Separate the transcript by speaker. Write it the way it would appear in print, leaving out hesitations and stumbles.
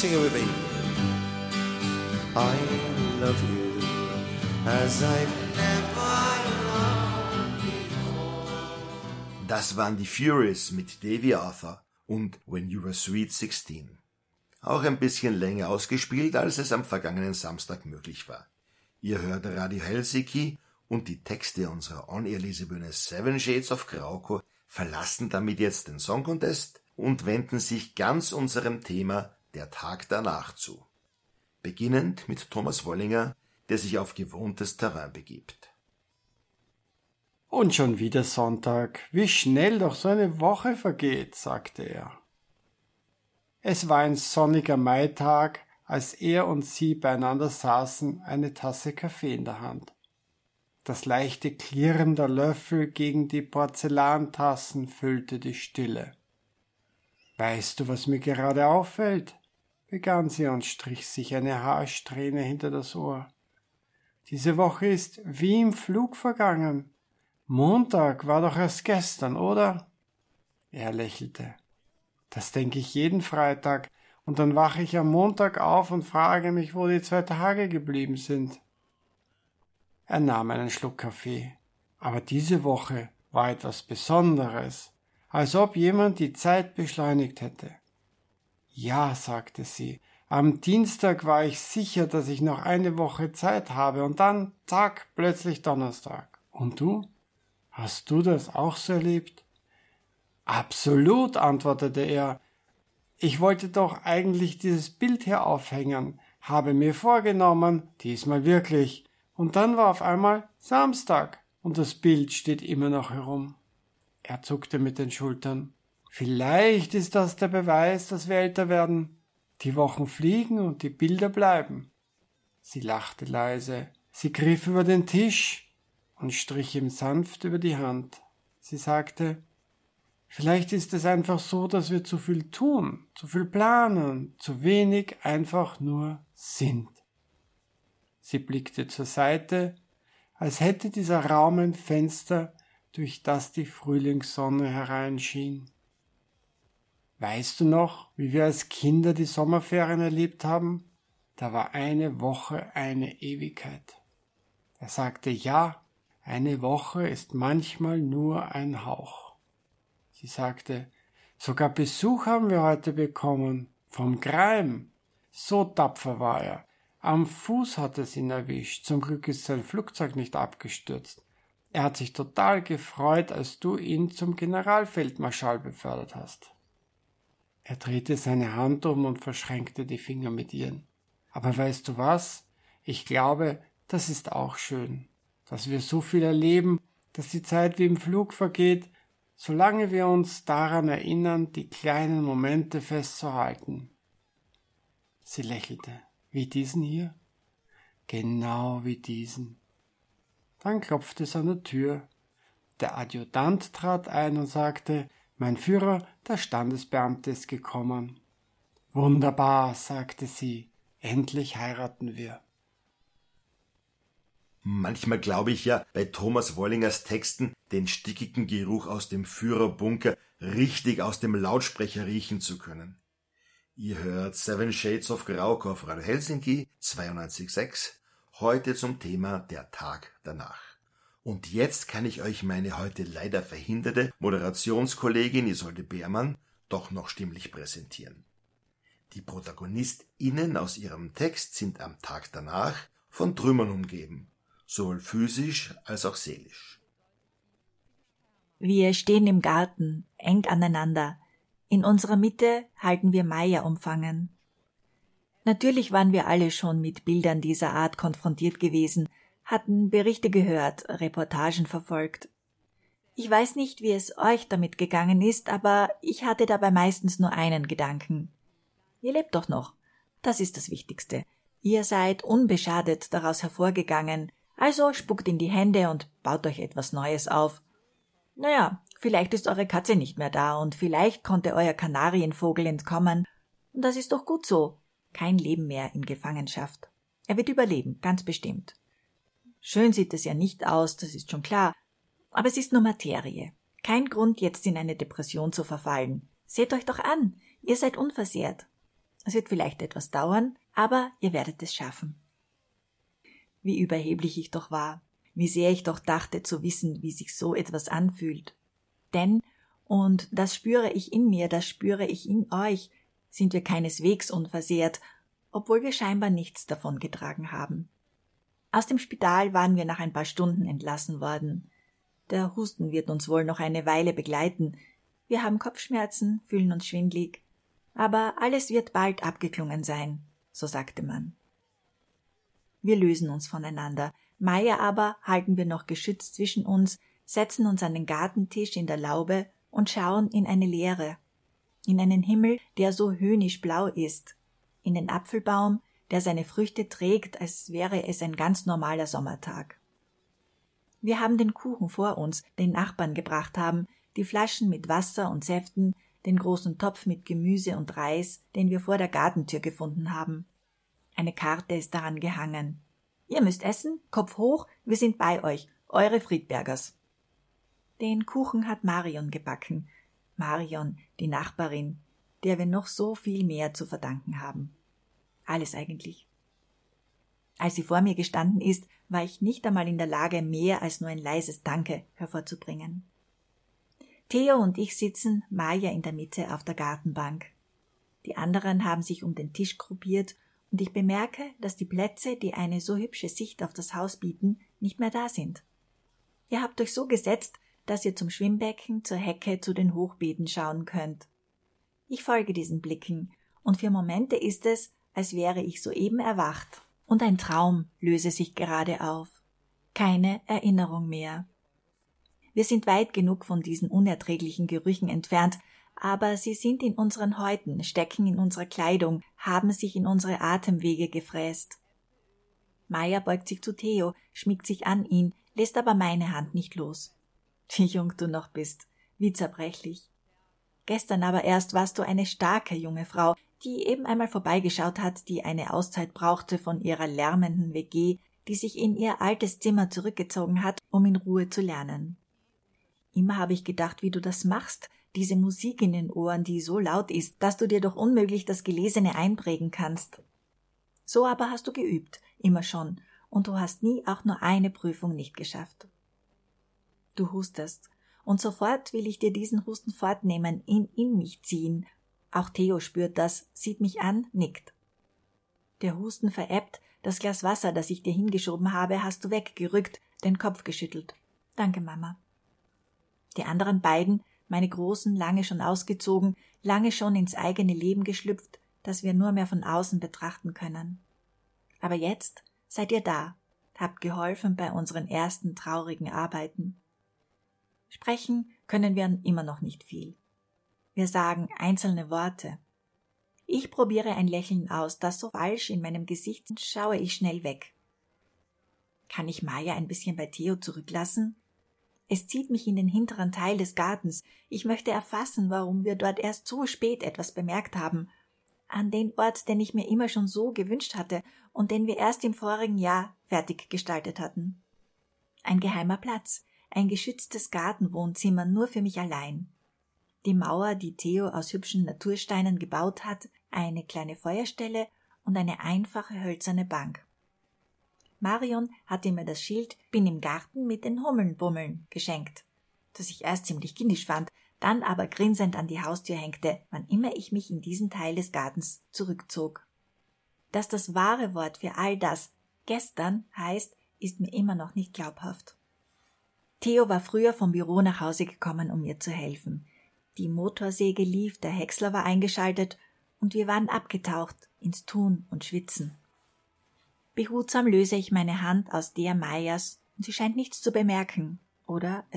Speaker 1: sing it with me. I love you as I've never loved before.
Speaker 2: Das waren die Furies mit Davy Arthur und When You Were Sweet 16. Auch ein bisschen länger ausgespielt, als es am vergangenen Samstag möglich war. Ihr hört Radio Helsinki und die Texte unserer On-Air-Lesebühne Seven Shades of Grauko verlassen damit jetzt den Song Contest und wenden sich ganz unserem Thema Der Tag danach zu. Beginnend mit Thomas Wollinger, der sich auf gewohntes Terrain begibt.
Speaker 3: Und schon wieder Sonntag. Wie schnell doch so eine Woche vergeht, sagte er. Es war ein sonniger Maitag, als er und sie beieinander saßen, eine Tasse Kaffee in der Hand. Das leichte Klirren der Löffel gegen die Porzellantassen füllte die Stille. »Weißt du, was mir gerade auffällt?« begann sie und strich sich eine Haarsträhne hinter das Ohr. »Diese Woche ist wie im Flug vergangen. Montag war doch erst gestern, oder?« Er lächelte. »Das denke ich jeden Freitag, und dann wache ich am Montag auf und frage mich, wo die 2 Tage geblieben sind.« Er nahm einen Schluck Kaffee. Aber diese Woche war etwas Besonderes, als ob jemand die Zeit beschleunigt hätte. »Ja«, sagte sie, »am Dienstag war ich sicher, dass ich noch eine Woche Zeit habe, und dann, zack, plötzlich Donnerstag. Und du? Hast du das auch so erlebt?« »Absolut«, antwortete er. »Ich wollte doch eigentlich dieses Bild hier aufhängen, habe mir vorgenommen, diesmal wirklich, und dann war auf einmal Samstag, und das Bild steht immer noch herum.« Er zuckte mit den Schultern. »Vielleicht ist das der Beweis, dass wir älter werden. Die Wochen fliegen und die Bilder bleiben.« Sie lachte leise. Sie griff über den Tisch und strich ihm sanft über die Hand. Sie sagte, »Vielleicht ist es einfach so, dass wir zu viel tun, zu viel planen, zu wenig einfach nur sind.« Sie blickte zur Seite, als hätte dieser Raum ein Fenster, durch das die Frühlingssonne hereinschien. »Weißt du noch, wie wir als Kinder die Sommerferien erlebt haben? Da war eine Woche eine Ewigkeit.« Er sagte, »Ja, eine Woche ist manchmal nur ein Hauch.« Sie sagte, »Sogar Besuch haben wir heute bekommen, vom Greim. So tapfer war er. Am Fuß hat es ihn erwischt, zum Glück ist sein Flugzeug nicht abgestürzt. Er hat sich total gefreut, als du ihn zum Generalfeldmarschall befördert hast.« Er drehte seine Hand um und verschränkte die Finger mit ihren. »Aber weißt du was? Ich glaube, das ist auch schön, dass wir so viel erleben, dass die Zeit wie im Flug vergeht, solange wir uns daran erinnern, die kleinen Momente festzuhalten.« Sie lächelte. »Wie diesen hier?« »Genau wie diesen.« Dann klopfte es an der Tür. Der Adjutant trat ein und sagte, »Mein Führer, der Standesbeamte ist gekommen.« »Wunderbar«, sagte sie, »endlich heiraten wir.«
Speaker 2: Manchmal glaube ich ja, bei Thomas Wollingers Texten den stickigen Geruch aus dem Führerbunker richtig aus dem Lautsprecher riechen zu können. Ihr hört Seven Shades of Grauko auf Radio Helsinki 92.6, heute zum Thema Der Tag danach. Und jetzt kann ich euch meine heute leider verhinderte Moderationskollegin Isolde Beermann doch noch stimmlich präsentieren. Die ProtagonistInnen aus ihrem Text sind am Tag danach von Trümmern umgeben, sowohl physisch als auch seelisch.
Speaker 4: Wir stehen im Garten, eng aneinander. In unserer Mitte halten wir Maya umfangen. Natürlich waren wir alle schon mit Bildern dieser Art konfrontiert gewesen, hatten Berichte gehört, Reportagen verfolgt. Ich weiß nicht, wie es euch damit gegangen ist, aber ich hatte dabei meistens nur einen Gedanken. Ihr lebt doch noch. Das ist das Wichtigste. Ihr seid unbeschadet daraus hervorgegangen, also spuckt in die Hände und baut euch etwas Neues auf. Naja, vielleicht ist eure Katze nicht mehr da und vielleicht konnte euer Kanarienvogel entkommen. Und das ist doch gut so. Kein Leben mehr in Gefangenschaft. Er wird überleben, ganz bestimmt. Schön sieht es ja nicht aus, das ist schon klar. Aber es ist nur Materie. Kein Grund, jetzt in eine Depression zu verfallen. Seht euch doch an, ihr seid unversehrt. Es wird vielleicht etwas dauern, aber ihr werdet es schaffen. Wie überheblich ich doch war, wie sehr ich doch dachte zu wissen, wie sich so etwas anfühlt. Denn, und das spüre ich in mir, das spüre ich in euch, sind wir keineswegs unversehrt, obwohl wir scheinbar nichts davon getragen haben. Aus dem Spital waren wir nach ein paar Stunden entlassen worden. Der Husten wird uns wohl noch eine Weile begleiten. Wir haben Kopfschmerzen, fühlen uns schwindlig. Aber alles wird bald abgeklungen sein, so sagte man. Wir lösen uns voneinander. Maja aber halten wir noch geschützt zwischen uns, setzen uns an den Gartentisch in der Laube und schauen in eine Leere, in einen Himmel, der so höhnisch blau ist, in den Apfelbaum, der seine Früchte trägt, als wäre es ein ganz normaler Sommertag. Wir haben den Kuchen vor uns, den Nachbarn gebracht haben, die Flaschen mit Wasser und Säften, den großen Topf mit Gemüse und Reis, den wir vor der Gartentür gefunden haben. Eine Karte ist daran gehangen. Ihr müsst essen, Kopf hoch, wir sind bei euch, eure Friedbergers. Den Kuchen hat Marion gebacken. Marion, die Nachbarin, der wir noch so viel mehr zu verdanken haben. Alles eigentlich. Als sie vor mir gestanden ist, war ich nicht einmal in der Lage, mehr als nur ein leises Danke hervorzubringen. Theo und ich sitzen, Maja in der Mitte, auf der Gartenbank. Die anderen haben sich um den Tisch gruppiert, und ich bemerke, dass die Plätze, die eine so hübsche Sicht auf das Haus bieten, nicht mehr da sind. Ihr habt euch so gesetzt, dass ihr zum Schwimmbecken, zur Hecke, zu den Hochbeeten schauen könnt. Ich folge diesen Blicken, und für Momente ist es, als wäre ich soeben erwacht, und ein Traum löse sich gerade auf. Keine Erinnerung mehr. Wir sind weit genug von diesen unerträglichen Gerüchen entfernt, aber sie sind in unseren Häuten, stecken in unserer Kleidung, haben sich in unsere Atemwege gefräst. Maja beugt sich zu Theo, schmiegt sich an ihn, lässt aber meine Hand nicht los. Wie jung du noch bist, wie zerbrechlich. Gestern aber erst warst du eine starke junge Frau, die eben einmal vorbeigeschaut hat, die eine Auszeit brauchte von ihrer lärmenden WG, die sich in ihr altes Zimmer zurückgezogen hat, um in Ruhe zu lernen. Immer habe ich gedacht, wie du das machst, diese Musik in den Ohren, die so laut ist, dass du dir doch unmöglich das Gelesene einprägen kannst. So aber hast du geübt, immer schon, und du hast nie auch nur eine Prüfung nicht geschafft. Du hustest, und sofort will ich dir diesen Husten fortnehmen, ihn in mich ziehen. Auch Theo spürt das, sieht mich an, nickt. Der Husten verebbt, das Glas Wasser, das ich dir hingeschoben habe, hast du weggerückt, den Kopf geschüttelt. Danke, Mama. Die anderen beiden, meine Großen, lange schon ausgezogen, lange schon ins eigene Leben geschlüpft, das wir nur mehr von außen betrachten können. Aber jetzt seid ihr da, habt geholfen bei unseren ersten traurigen Arbeiten. Sprechen können wir immer noch nicht viel. Wir sagen einzelne Worte. Ich probiere ein Lächeln aus, das so falsch in meinem Gesicht ist, schaue ich schnell weg. Kann ich Maja ein bisschen bei Theo zurücklassen? Es zieht mich in den hinteren Teil des Gartens. Ich möchte erfassen, warum wir dort erst so spät etwas bemerkt haben. An den Ort, den ich mir immer schon so gewünscht hatte und den wir erst im vorigen Jahr fertig gestaltet hatten. Ein geheimer Platz, ein geschütztes Gartenwohnzimmer nur für mich allein. Die Mauer, die Theo aus hübschen Natursteinen gebaut hat, eine kleine Feuerstelle und eine einfache hölzerne Bank. Marion hatte mir das Schild »Bin im Garten mit den Hummeln bummeln« geschenkt, das ich erst ziemlich kindisch fand, dann aber grinsend an die Haustür hängte, wann immer ich mich in diesen Teil des Gartens zurückzog. Dass das wahre Wort für all das »gestern« heißt, ist mir immer noch nicht glaubhaft. Theo war früher vom Büro nach Hause gekommen, um mir zu helfen. Die Motorsäge lief, der Häcksler war eingeschaltet und wir waren abgetaucht ins Tun und Schwitzen. Behutsam löse ich meine Hand aus der Majas und sie scheint nichts zu bemerken, oder